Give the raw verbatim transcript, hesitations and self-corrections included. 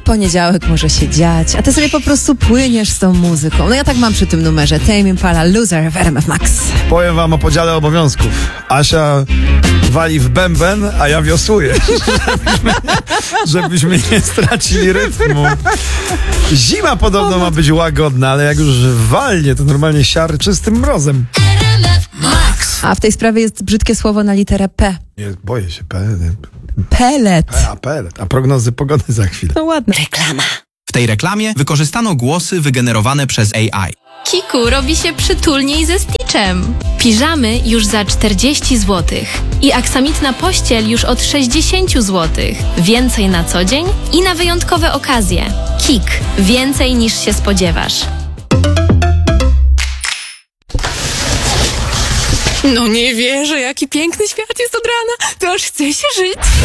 poniedziałek może się dziać, a ty sobie po prostu płyniesz z tą muzyką. No ja tak mam przy tym numerze. Tame Impala, Loser w R M F Max. Powiem wam o podziale obowiązków. Asia wali w bęben, a ja wiosłuję. żebyśmy, żebyśmy nie stracili rytmu. Zima podobno ma być łagodna, ale jak już walnie, to normalnie siary czystym mrozem. A w tej sprawie jest brzydkie słowo na literę P. Nie, boję się. P, Pelet. P, a, pelet. A prognozy pogody za chwilę. No ładne. Reklama. W tej reklamie wykorzystano głosy wygenerowane przez A I. Kiku robi się przytulniej ze Stitchem. Piżamy już za czterdzieści złotych i aksamitna pościel już od sześćdziesiąt złotych. Więcej na co dzień i na wyjątkowe okazje. Kik. Więcej niż się spodziewasz. No nie wierzę, jaki piękny świat jest od rana. To aż chce się żyć.